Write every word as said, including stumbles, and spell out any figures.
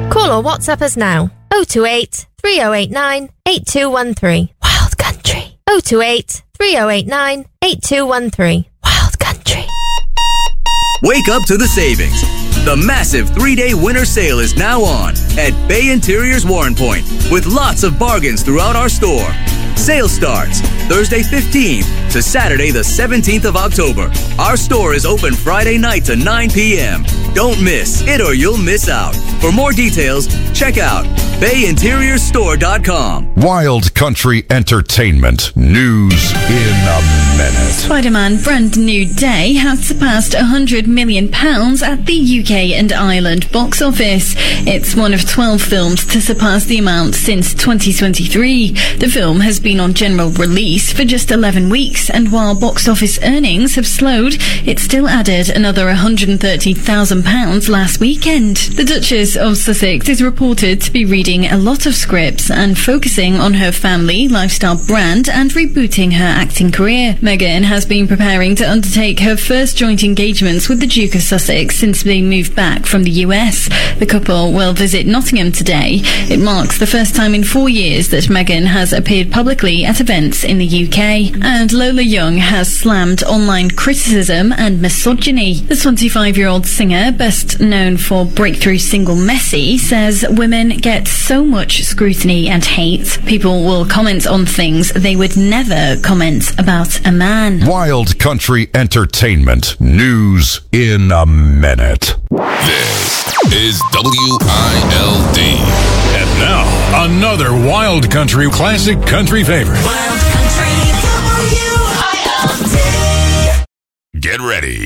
Call or WhatsApp us now. oh two eight, three oh eight nine, eight two one three. Wild Country. oh two eight, three oh eight nine, eight two one three. Wild Country. Wake up to the savings. The massive three-day winter sale is now on at Bay Interiors Warren Point with lots of bargains throughout our store. Sale starts Thursday fifteenth to Saturday the seventeenth of October. Our store is open Friday night to nine p.m. Don't miss it or you'll miss out. For more details, check out bay interior store dot com. Wild Country Entertainment news in a minute. Spider-Man Brand New Day has surpassed one hundred million pounds at the U K and Ireland box office. It's one of twelve films to surpass the amount since twenty twenty-three. The film has been on general release for just eleven weeks, and while box office earnings have slowed, it still added another one hundred thirty thousand pounds last weekend. The Duchess of Sussex is reported to be reading a lot of scripts and focusing on her family, lifestyle brand and rebooting her acting career. Meghan has been preparing to undertake her first joint engagements with the Duke of Sussex since they moved back from the U S. The couple will visit Nottingham today. It marks the first time in four years that Meghan has appeared publicly at events in the U K. And Lola Young has slammed online criticism and misogyny. The twenty-five-year-old singer, best known for breakthrough single Messy, says women get so much scrutiny and hate. People will comment on things they would never comment about a man. Wild Country Entertainment news in a minute. This is W I L D. And now, another Wild Country classic country favorite. Wild Country W I L D. Get ready